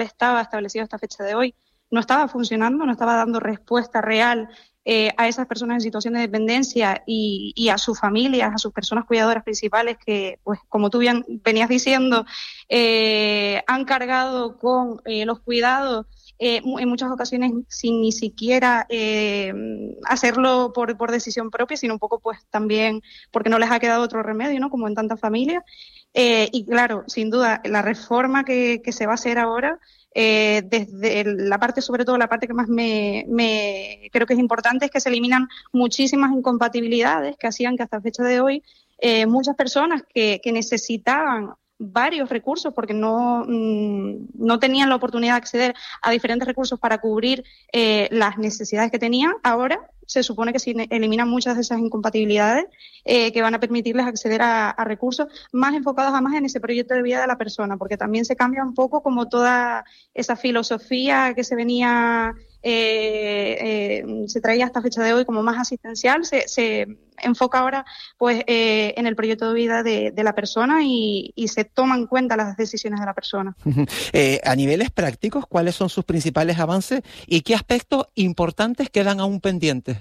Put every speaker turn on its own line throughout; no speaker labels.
estaba establecido hasta fecha de hoy no estaba funcionando, no estaba dando respuesta real a esas personas en situación de dependencia y a sus familias, a sus personas cuidadoras principales que, pues como tú bien venías diciendo, han cargado con los cuidados en muchas ocasiones sin ni siquiera hacerlo por decisión propia, sino un poco pues también porque no les ha quedado otro remedio, ¿no? Como en tantas familias. Y claro, sin duda, la reforma que se va a hacer ahora, desde la parte, sobre todo la parte que más me creo que es importante, es que se eliminan muchísimas incompatibilidades que hacían que hasta la fecha de hoy muchas personas que necesitaban varios recursos porque no tenían la oportunidad de acceder a diferentes recursos para cubrir las necesidades que tenían. Ahora se supone que se eliminan muchas de esas incompatibilidades que van a permitirles acceder a recursos más enfocados además en ese proyecto de vida de la persona, porque también se cambia un poco como toda esa filosofía que se venía se traía hasta fecha de hoy como más asistencial, se enfoca ahora pues en el proyecto de vida de la persona y se toman en cuenta las decisiones de la persona.
A niveles prácticos, ¿cuáles son sus principales avances y qué aspectos importantes quedan aún pendientes?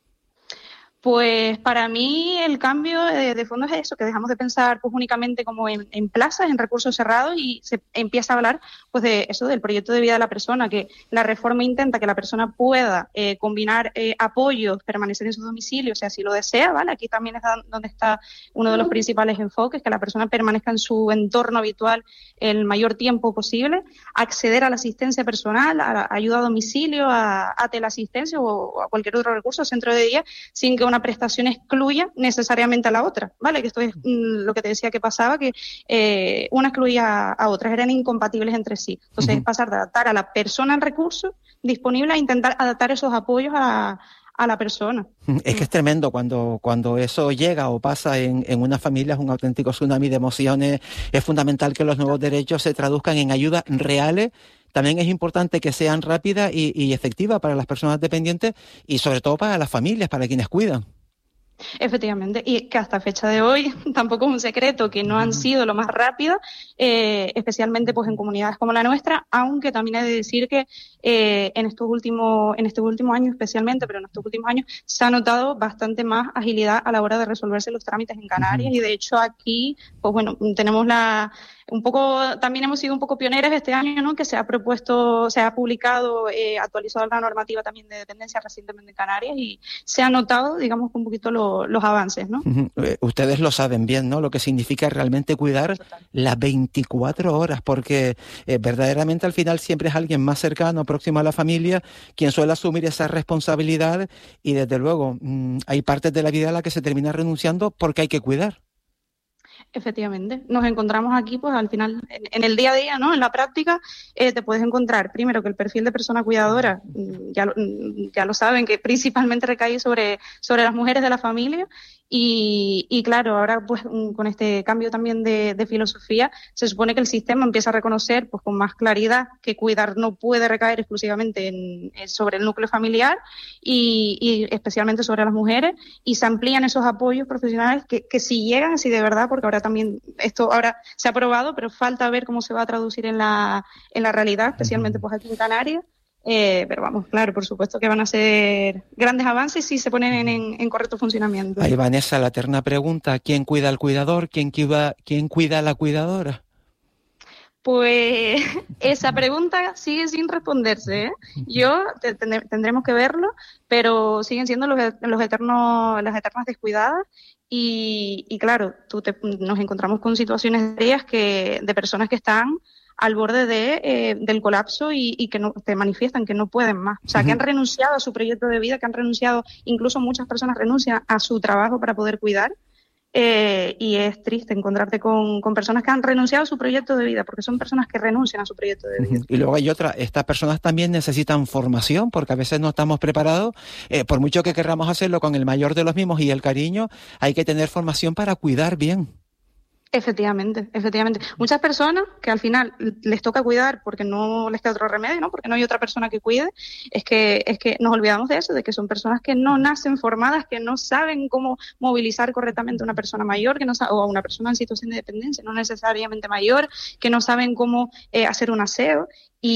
Pues para mí el cambio de fondo es eso, que dejamos de pensar pues únicamente como en plazas, en recursos cerrados y se empieza a hablar pues de eso, del proyecto de vida de la persona, que la reforma intenta que la persona pueda combinar apoyos, permanecer en su domicilio, o sea, si lo desea, ¿vale? Aquí también es donde está uno de los principales enfoques, que la persona permanezca en su entorno habitual el mayor tiempo posible, acceder a la asistencia personal, a la ayuda a domicilio, a teleasistencia o a cualquier otro recurso, centro de día, sin que una prestación excluya necesariamente a la otra, ¿vale? Que esto es lo que te decía que pasaba, que una excluía a otras, eran incompatibles entre sí. Entonces es pasar de adaptar a la persona el recurso disponible a intentar adaptar esos apoyos a la persona.
Es que es tremendo cuando eso llega o pasa en una familia, es un auténtico tsunami de emociones. Es fundamental que los nuevos derechos se traduzcan en ayudas reales. También es importante que sean rápidas y efectivas para las personas dependientes y sobre todo para las familias, para quienes cuidan.
Efectivamente, y que hasta fecha de hoy tampoco es un secreto que no han sido lo más rápido, especialmente pues en comunidades como la nuestra, aunque también he de decir que en este último año especialmente, pero en estos últimos años se ha notado bastante más agilidad a la hora de resolverse los trámites en Canarias y de hecho aquí, pues bueno, tenemos también hemos sido un poco pioneras este año, ¿no? Que se ha publicado, actualizado la normativa también de dependencia recientemente en Canarias y se ha notado, digamos, un poquito los avances, ¿no?
Ustedes lo saben bien, ¿no? Lo que significa realmente cuidar las 24 horas, porque verdaderamente al final siempre es alguien más cercano, próximo a la familia, quien suele asumir esa responsabilidad y desde luego hay partes de la vida a la que se termina renunciando porque hay que cuidar.
Efectivamente, nos encontramos aquí, pues al final, en el día a día, ¿no? En la práctica, te puedes encontrar, primero, que el perfil de persona cuidadora, ya lo saben, que principalmente recae sobre las mujeres de la familia. Y claro, ahora pues con este cambio también de filosofía, se supone que el sistema empieza a reconocer pues con más claridad que cuidar no puede recaer exclusivamente sobre el núcleo familiar y especialmente sobre las mujeres, y se amplían esos apoyos profesionales que si llegan, si de verdad, porque ahora también esto ahora se ha aprobado, pero falta ver cómo se va a traducir en la realidad, especialmente pues aquí en Canarias. Pero vamos, claro, por supuesto que van a ser grandes avances si se ponen en correcto funcionamiento.
Ahí, Vanessa, la eterna pregunta: ¿quién cuida al cuidador? ¿Quién cuida a la cuidadora?
Pues esa pregunta sigue sin responderse, ¿eh? Tendremos que verlo, pero siguen siendo las eternas descuidadas y claro, nos encontramos con situaciones de personas que están al borde del colapso y que no te manifiestan que no pueden más. O sea, que han renunciado a su proyecto de vida, que han renunciado, incluso muchas personas renuncian a su trabajo para poder cuidar. Y es triste encontrarte con personas que han renunciado a su proyecto de vida, porque son personas que renuncian a su proyecto de vida.
Y luego hay otra, estas personas también necesitan formación, porque a veces no estamos preparados, por mucho que querramos hacerlo con el mayor de los mimos y el cariño, hay que tener formación para cuidar bien.
Efectivamente, efectivamente. Muchas personas que al final les toca cuidar porque no les queda otro remedio, ¿no? Porque no hay otra persona que cuide, es que nos olvidamos de eso, de que son personas que no nacen formadas, que no saben cómo movilizar correctamente a una persona mayor, o a una persona en situación de dependencia, no necesariamente mayor, que no saben cómo hacer un aseo.